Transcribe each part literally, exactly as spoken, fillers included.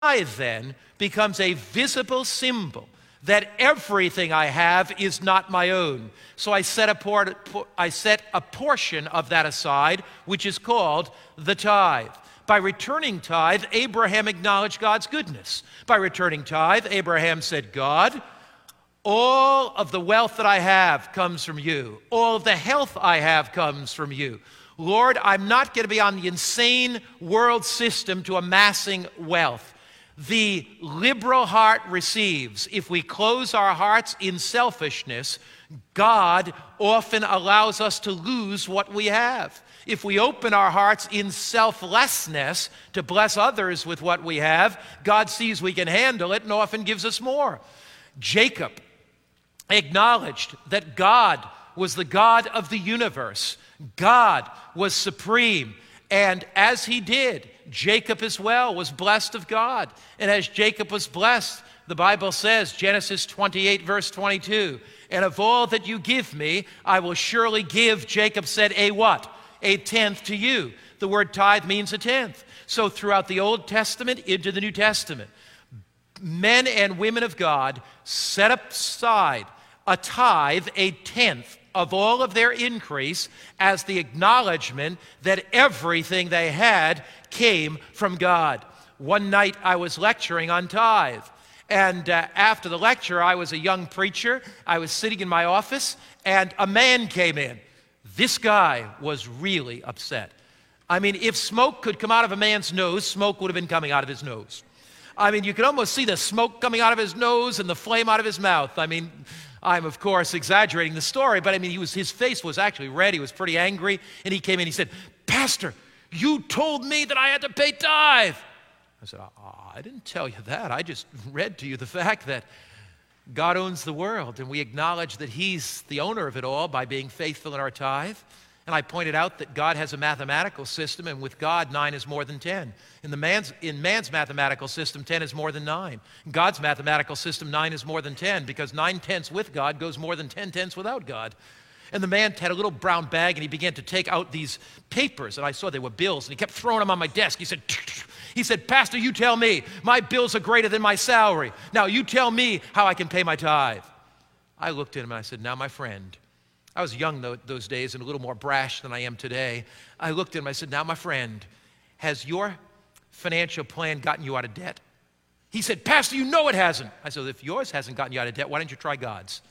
tithe then becomes a visible symbol that everything I have is not my own. So I set a, por- I set a portion of that aside, which is called the tithe. By returning tithe, Abraham acknowledged God's goodness. By returning tithe, Abraham said, God, all of the wealth that I have comes from you. All of the health I have comes from you. Lord, I'm not going to be on the insane world system to amassing wealth. The liberal heart receives. If we close our hearts in selfishness, God often allows us to lose what we have. If we open our hearts in selflessness to bless others with what we have, God sees we can handle it and often gives us more. Jacob acknowledged that God was the God of the universe. God was supreme. And as he did, Jacob as well was blessed of God. And as Jacob was blessed, the Bible says, Genesis twenty-eight, verse twenty-two, and of all that you give me, I will surely give, Jacob said, a what? A tenth to you. The word tithe means a tenth. So throughout the Old Testament into the New Testament, men and women of God set aside a tithe, a tenth of all of their increase, as the acknowledgement that everything they had came from God. One night I was lecturing on tithe. And uh, after the lecture, I was a young preacher. I was sitting in my office, and a man came in. This guy was really upset. I mean, if smoke could come out of a man's nose, smoke would have been coming out of his nose. I mean, you could almost see the smoke coming out of his nose and the flame out of his mouth. I mean, I'm, of course, exaggerating the story, but I mean, he was, his face was actually red. He was pretty angry, and he came in. He said, Pastor, you told me that I had to pay tithe. I said, oh, I didn't tell you that. I just read to you the fact that God owns the world, and we acknowledge that he's the owner of it all by being faithful in our tithe. And I pointed out that God has a mathematical system, and with God, nine is more than ten. In, the man's, in man's mathematical system, ten is more than nine. In God's mathematical system, nine is more than ten, because nine tenths with God goes more than ten tenths without God. And the man had a little brown bag, and he began to take out these papers, and I saw they were bills, and he kept throwing them on my desk. He said, he said, Pastor, you tell me. My bills are greater than my salary. Now, you tell me how I can pay my tithe. I looked at him, and I said, now, my friend, I was young those days and a little more brash than I am today. I looked at him, I said, now, my friend, has your financial plan gotten you out of debt? He said, Pastor, you know it hasn't. I said, if yours hasn't gotten you out of debt, why don't you try God's?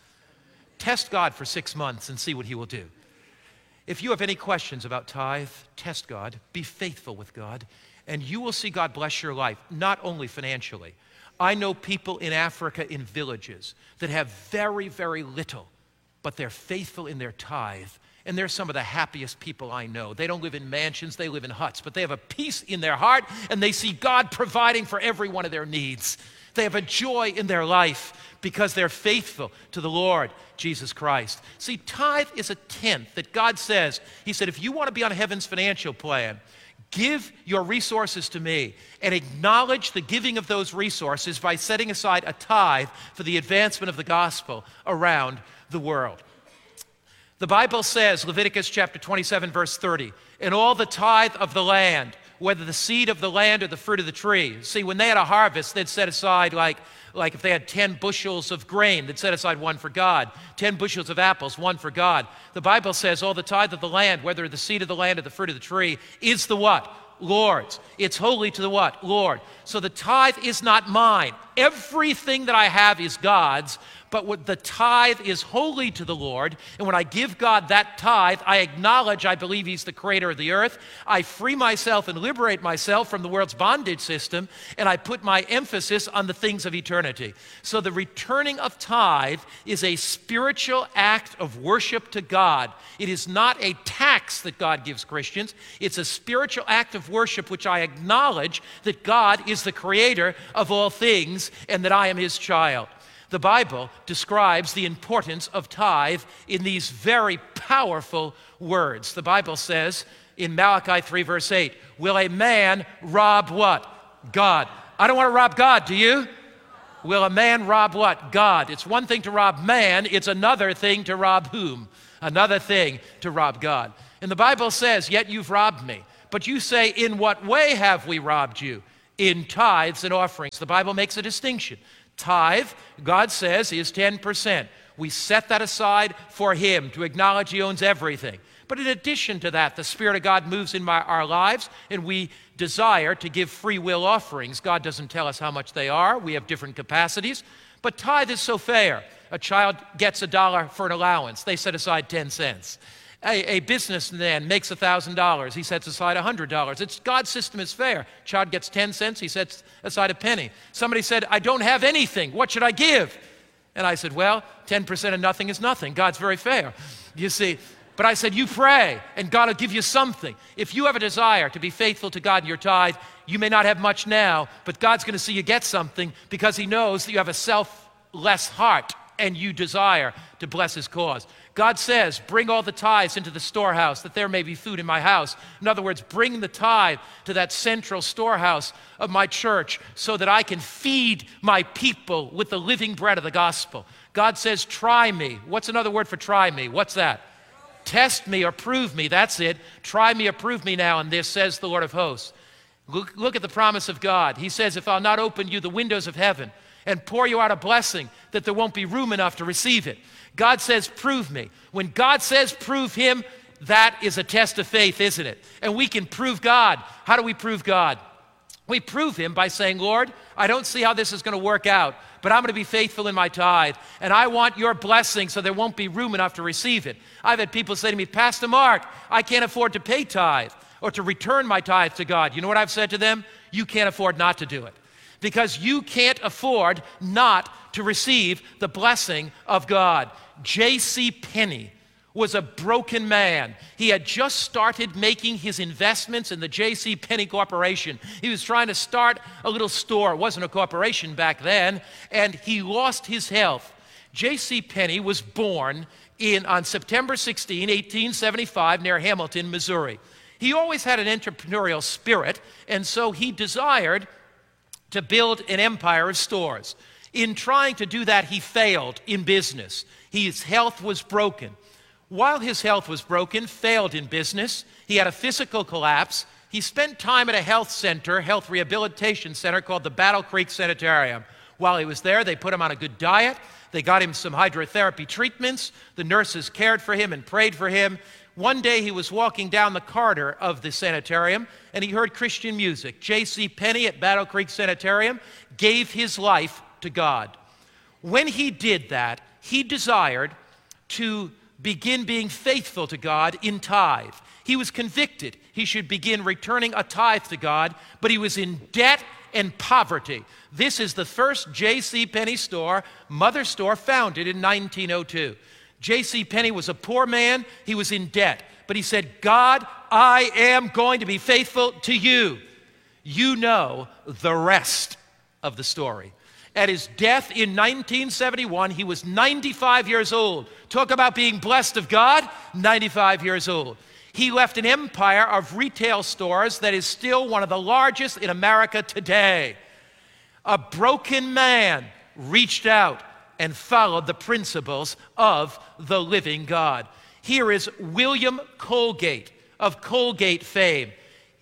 Test God for six months and see what he will do. If you have any questions about tithe, test God, be faithful with God, and you will see God bless your life, not only financially. I know people in Africa in villages that have very, very little, but they're faithful in their tithe. And they're some of the happiest people I know. They don't live in mansions, they live in huts, but they have a peace in their heart, and they see God providing for every one of their needs. They have a joy in their life because they're faithful to the Lord Jesus Christ. See, tithe is a tenth that God says. He said, if you want to be on heaven's financial plan, give your resources to me and acknowledge the giving of those resources by setting aside a tithe for the advancement of the gospel around the world. The Bible says, Leviticus chapter twenty-seven, verse thirty, and all the tithe of the land, whether the seed of the land or the fruit of the tree. See, when they had a harvest, they'd set aside, like, like if they had ten bushels of grain, they'd set aside one for God. ten bushels of apples, one for God. The Bible says all the tithe of the land, whether the seed of the land or the fruit of the tree, is the what? Lord's. It's holy to the what? Lord. So the tithe is not mine. Everything that I have is God's, but what the tithe is holy to the Lord, and when I give God that tithe, I acknowledge I believe he's the creator of the earth. I free myself and liberate myself from the world's bondage system, and I put my emphasis on the things of eternity. So the returning of tithe is a spiritual act of worship to God. It is not a tax that God gives Christians. It's a spiritual act of worship which I acknowledge that God is the creator of all things and that I am his child. The Bible describes the importance of tithe in these very powerful words. The Bible says in Malachi three, verse eight, will a man rob what? God. I don't want to rob God, do you? Will a man rob what? God. It's one thing to rob man, it's another thing to rob whom? Another thing to rob God. And the Bible says, yet you've robbed me. But you say, in what way have we robbed you? in tithes and offerings. The Bible makes a distinction. Tithe, God says, is ten percent. We set that aside for Him to acknowledge He owns everything. But in addition to that, the Spirit of God moves in my, our lives, and we desire to give free will offerings. God doesn't tell us how much they are. We have different capacities. But tithe is so fair. A child gets a dollar for an allowance. They set aside ten cents. A, a businessman makes one thousand dollars. He sets aside one hundred dollars. It's, God's system is fair. Child gets ten cents. He sets aside a penny. Somebody said, I don't have anything. What should I give? And I said, well, ten percent of nothing is nothing. God's very fair, you see. But I said, you pray, and God will give you something. If you have a desire to be faithful to God in your tithe, you may not have much now, but God's going to see you get something because He knows that you have a selfless heart and you desire to bless His cause. God says, bring all the tithes into the storehouse, that there may be food in my house. In other words, bring the tithe to that central storehouse of my church so that I can feed my people with the living bread of the gospel. God says, try me. What's another word for try me? What's that? Test me or prove me. That's it. Try me or prove me now, and this says the Lord of hosts. Look, look at the promise of God. He says, if I'll not open you the windows of heaven and pour you out a blessing, that there won't be room enough to receive it. God says, prove me. When God says prove Him, that is a test of faith, isn't it? And we can prove God. How do we prove God? We prove Him by saying, Lord, I don't see how this is going to work out, but I'm going to be faithful in my tithe, and I want your blessing so there won't be room enough to receive it. I've had people say to me, Pastor Mark, I can't afford to pay tithe or to return my tithe to God. You know what I've said to them? You can't afford not to do it, because you can't afford not to receive the blessing of God. J C. Penney was a broken man. He had just started making his investments in the J C. Penney Corporation. He was trying to start a little store. It wasn't a corporation back then, and he lost his health. J C. Penney was born in, on September sixteenth, eighteen seventy-five, near Hamilton, Missouri. He always had an entrepreneurial spirit, and so he desired to build an empire of stores. In trying to do that, he failed in business. His health was broken. While his health was broken, failed in business, he had a physical collapse. He spent time at a health center, health rehabilitation center called the Battle Creek Sanitarium. While he was there, they put him on a good diet. They got him some hydrotherapy treatments. The nurses cared for him and prayed for him. One day he was walking down the corridor of the sanitarium and he heard Christian music. J C. Penney at Battle Creek Sanitarium gave his life to God. When he did that, he desired to begin being faithful to God in tithe. He was convicted he should begin returning a tithe to God, but he was in debt and poverty. This is the first J C. Penney store, mother store, founded in nineteen oh two. J C. Penney was a poor man. He was in debt. But he said, God, I am going to be faithful to you. You know the rest of the story. At his death in nineteen seventy-one, he was ninety-five years old. Talk about being blessed of God, ninety-five years old. He left an empire of retail stores that is still one of the largest in America today. A broken man reached out and followed the principles of the living God. Here is William Colgate of Colgate fame.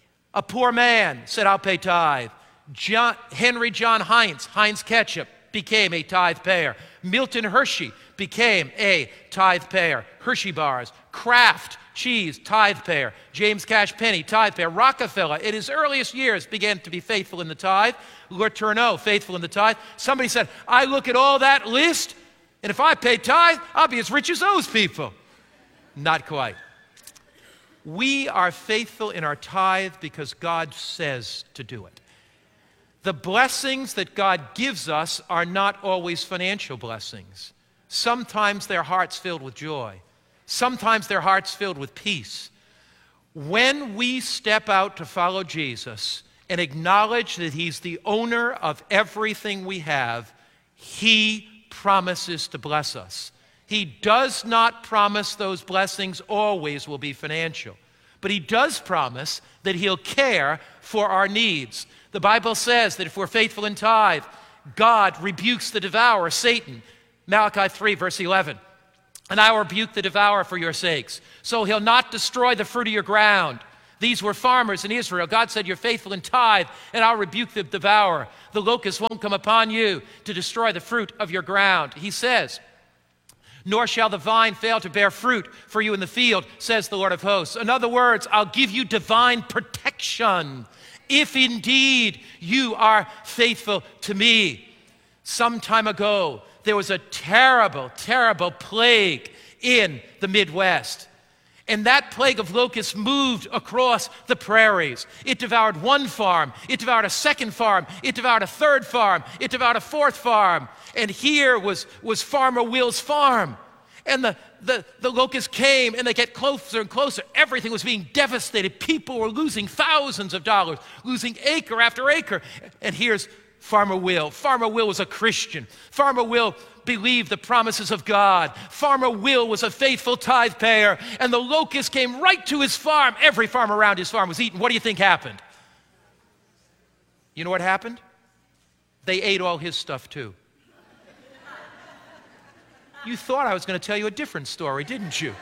A poor man said, I'll pay tithe. John, Henry John Heinz, Heinz Ketchup, became a tithe payer. Milton Hershey became a tithe payer. Hershey bars, Kraft cheese, tithe payer. James Cash Penney, tithe payer. Rockefeller, in his earliest years, began to be faithful in the tithe. Letourneau, faithful in the tithe. Somebody said, I look at all that list, and if I pay tithe, I'll be as rich as those people. Not quite. We are faithful in our tithe because God says to do it. The blessings that God gives us are not always financial blessings. Sometimes they're hearts filled with joy. Sometimes they're hearts filled with peace. When we step out to follow Jesus and acknowledge that He's the owner of everything we have, He promises to bless us. He does not promise those blessings always will be financial, but He does promise that He'll care for our needs. The Bible says that if we're faithful in tithe, God rebukes the devourer, Satan. Malachi three, verse eleven. And I will rebuke the devourer for your sakes. So he'll not destroy the fruit of your ground. These were farmers in Israel. God said, you're faithful in tithe, and I'll rebuke the devourer. The locust won't come upon you to destroy the fruit of your ground. He says, nor shall the vine fail to bear fruit for you in the field, says the Lord of hosts. In other words, I'll give you divine protection if indeed you are faithful to me. Some time ago, there was a terrible, terrible plague in the Midwest. And that plague of locusts moved across the prairies. It devoured one farm. It devoured a second farm. It devoured a third farm. It devoured a fourth farm. And here was, was Farmer Will's farm. And the, the, the locusts came, and they get closer and closer. Everything was being devastated. People were losing thousands of dollars, losing acre after acre. And here's Farmer Will. Farmer Will was a Christian. Farmer Will believed the promises of God. Farmer Will was a faithful tithe payer, and the locust came right to his farm. Every farm around his farm was eaten. What do you think happened? You know what happened? They ate all his stuff too. You thought I was going to tell you a different story, didn't you?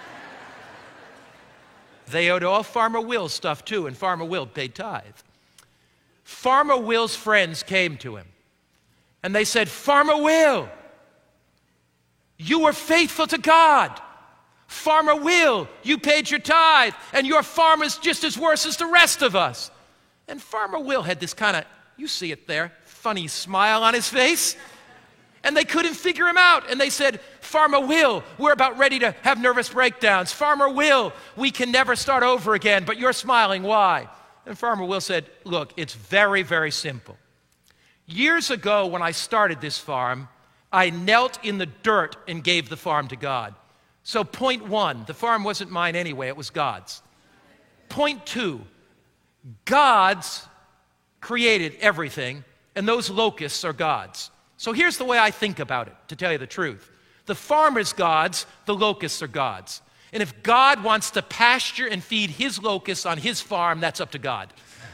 They ate all Farmer Will's stuff too, and Farmer Will paid tithe. Farmer Will's friends came to him, and they said, Farmer Will, you were faithful to God. Farmer Will, you paid your tithe, and your farm is just as worse as the rest of us. And Farmer Will had this kind of, you see it there, funny smile on his face. And they couldn't figure him out. And they said, Farmer Will, we're about ready to have nervous breakdowns. Farmer Will, we can never start over again, but you're smiling. Why? And Farmer Will said, look, it's very, very simple. Years ago when I started this farm, I knelt in the dirt and gave the farm to God. So point one, the farm wasn't mine anyway, it was God's. Point two, God's created everything, and those locusts are God's. So here's the way I think about it, to tell you the truth. The farm is God's, the locusts are God's. And if God wants to pasture and feed his locusts on his farm, that's up to God.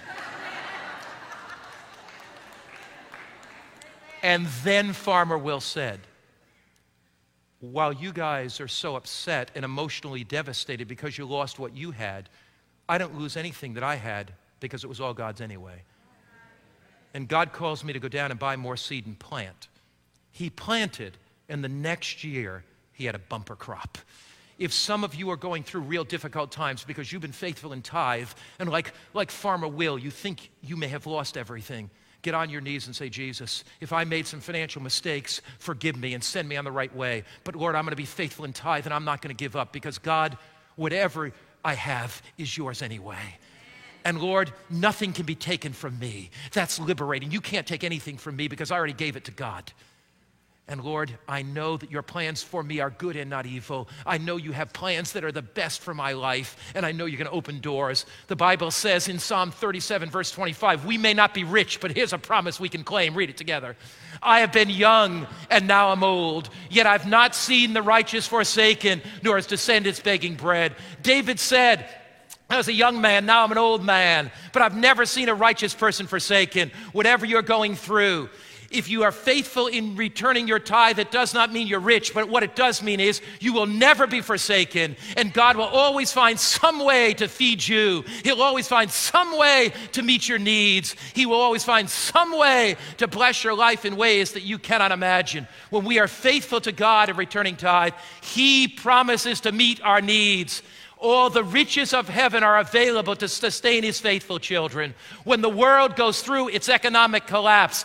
And then Farmer Will said, while you guys are so upset and emotionally devastated because you lost what you had, I don't lose anything that I had because it was all God's anyway. And God calls me to go down and buy more seed and plant. He planted, and the next year, he had a bumper crop. If some of you are going through real difficult times because you've been faithful in tithe, and like, like Farmer Will, you think you may have lost everything, get on your knees and say, Jesus, if I made some financial mistakes, forgive me and send me on the right way. But Lord, I'm going to be faithful in tithe, and I'm not going to give up because God, whatever I have is yours anyway. And Lord, nothing can be taken from me. That's liberating. You can't take anything from me because I already gave it to God. And Lord, I know that your plans for me are good and not evil. I know you have plans that are the best for my life, and I know you're going to open doors. The Bible says in Psalm thirty-seven, verse twenty-five, we may not be rich, but here's a promise we can claim. Read it together. I have been young, and now I'm old, yet I've not seen the righteous forsaken, nor his descendants begging bread. David said, I was a young man, now I'm an old man, but I've never seen a righteous person forsaken. Whatever you're going through, if you are faithful in returning your tithe, it does not mean you're rich, but what it does mean is you will never be forsaken, and God will always find some way to feed you. He'll always find some way to meet your needs. He will always find some way to bless your life in ways that you cannot imagine. When we are faithful to God in returning tithe, He promises to meet our needs. All the riches of heaven are available to sustain his faithful children. When the world goes through its economic collapse,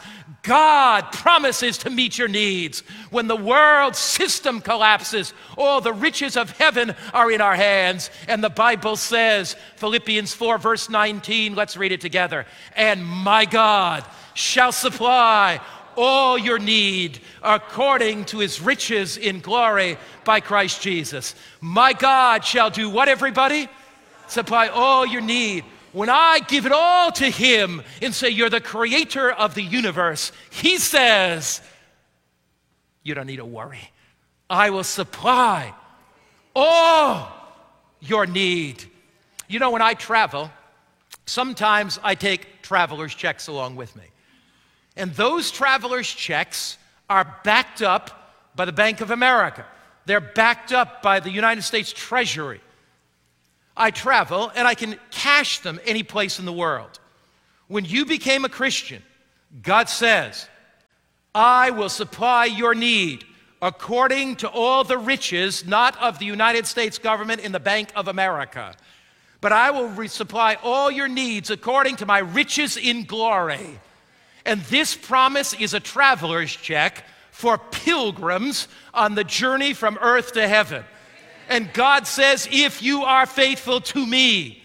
God promises to meet your needs. When the world system collapses, all the riches of heaven are in our hands. And the Bible says, Philippians four, verse nineteen, let's read it together. And my God shall supply all your need according to his riches in glory by Christ Jesus. My God shall do what, everybody? Supply all your need. When I give it all to him and say, you're the creator of the universe, he says, you don't need to worry. I will supply all your need. You know, when I travel, sometimes I take traveler's checks along with me. And those traveler's checks are backed up by the Bank of America. They're backed up by the United States Treasury. I travel and I can cash them any place in the world. When you became a Christian, God says, I will supply your need according to all the riches, not of the United States government in the Bank of America, but I will resupply all your needs according to my riches in glory. And this promise is a traveler's check for pilgrims on the journey from earth to heaven. And God says, if you are faithful to me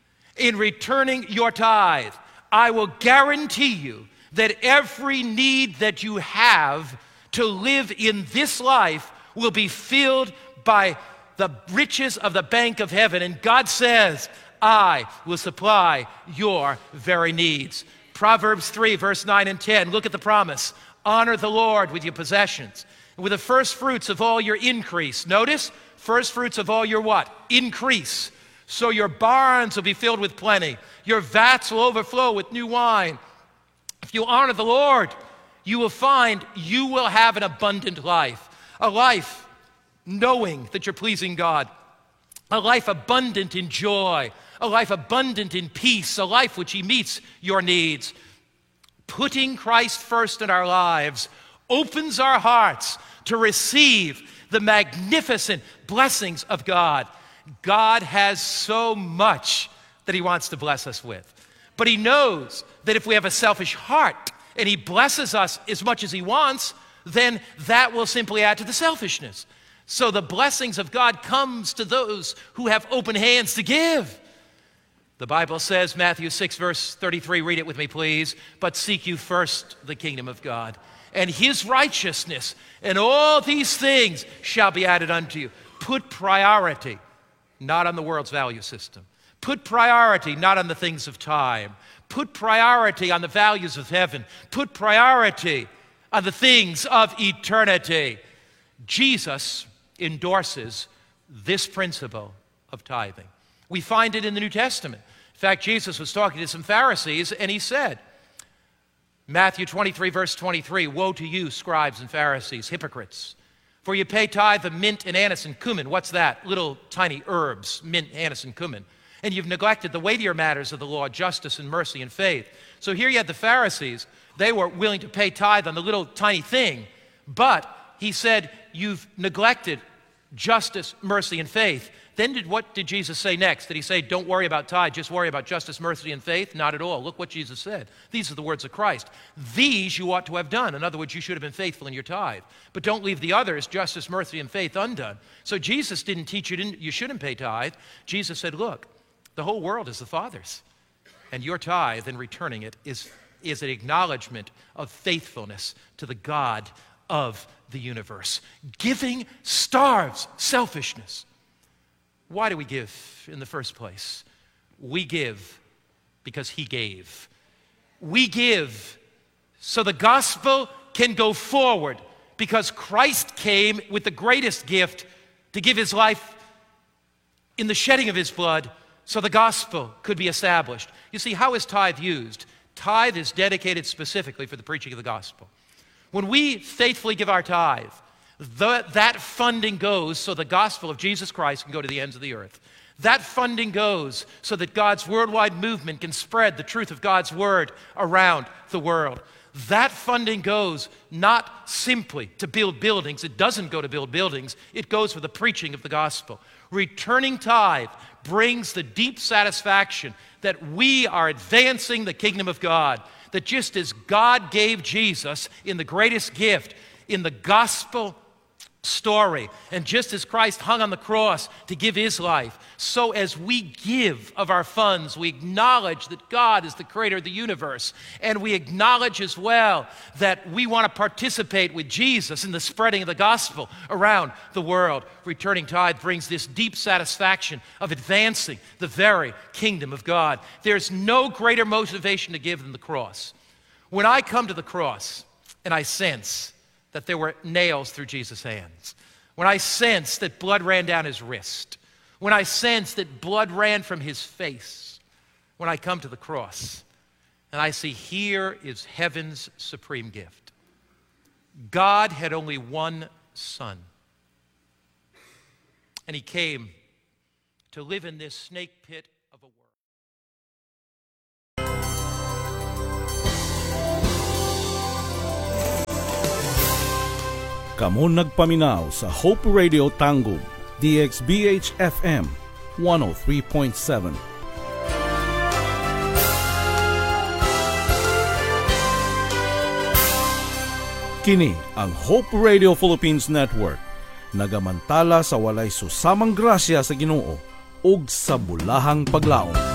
in returning your tithe, I will guarantee you that every need that you have to live in this life will be filled by the riches of the bank of heaven. And God says, I will supply your very needs. Proverbs three, verse nine and ten. Look at the promise. Honor the Lord with your possessions, and with the first fruits of all your increase. Notice, first fruits of all your what? Increase. So your barns will be filled with plenty. Your vats will overflow with new wine. If you honor the Lord, you will find you will have an abundant life. A life knowing that you're pleasing God. A life abundant in joy. A life abundant in peace. A life which He meets your needs. Putting Christ first in our lives opens our hearts to receive the magnificent blessings of God. God has so much that He wants to bless us with. But He knows that if we have a selfish heart and He blesses us as much as He wants, then that will simply add to the selfishness. So the blessings of God comes to those who have open hands to give. The Bible says, Matthew six, verse thirty-three, read it with me, please. But seek you first the kingdom of God and His righteousness, and all these things shall be added unto you. Put priority not on the world's value system. Put priority not on the things of time. Put priority on the values of heaven. Put priority on the things of eternity. Jesus endorses this principle of tithing. We find it in the New Testament. In fact, Jesus was talking to some Pharisees, and He said, Matthew twenty-three, verse twenty-three, woe to you, scribes and Pharisees, hypocrites, for you pay tithe of mint and anise and cumin. What's that? Little tiny herbs, mint, anise, and cumin. And you've neglected the weightier matters of the law, justice and mercy and faith. So here you had the Pharisees. They were willing to pay tithe on the little tiny thing, but He said, you've neglected justice, mercy, and faith. Then did, what did Jesus say next? Did He say, don't worry about tithe, just worry about justice, mercy, and faith? Not at all. Look what Jesus said. These are the words of Christ. These you ought to have done. In other words, you should have been faithful in your tithe. But don't leave the others, justice, mercy, and faith, undone. So Jesus didn't teach you, didn't, you shouldn't pay tithe. Jesus said, look, the whole world is the Father's. And your tithe and returning it is, is an acknowledgement of faithfulness to the God of the universe. Giving starves selfishness. Why do we give in the first place? We give because He gave. We give so the gospel can go forward because Christ came with the greatest gift to give His life in the shedding of His blood so the gospel could be established. You see, how is tithe used? Tithe is dedicated specifically for the preaching of the gospel. When we faithfully give our tithe, The, that funding goes so the gospel of Jesus Christ can go to the ends of the earth. That funding goes so that God's worldwide movement can spread the truth of God's word around the world. That funding goes not simply to build buildings. It doesn't go to build buildings. It goes for the preaching of the gospel. Returning tithe brings the deep satisfaction that we are advancing the kingdom of God. That just as God gave Jesus in the greatest gift, in the gospel story, and just as Christ hung on the cross to give His life, so as we give of our funds, we acknowledge that God is the creator of the universe, and we acknowledge as well that we want to participate with Jesus in the spreading of the gospel around the world. Returning tithe brings this deep satisfaction of advancing the very kingdom of God. There's no greater motivation to give than the cross. When I come to the cross and I sense that there were nails through Jesus' hands, when I sense that blood ran down His wrist, when I sense that blood ran from His face, when I come to the cross and I see here is heaven's supreme gift. God had only one Son, and He came to live in this snake pit of a world. Kamo nagpaminaw sa Hope Radio Tangub, D X B H F M one oh three point seven. Kini ang Hope Radio Philippines Network, nagamantala sa walay susamang grasya sa Ginoo ug sa bulahang paglaom.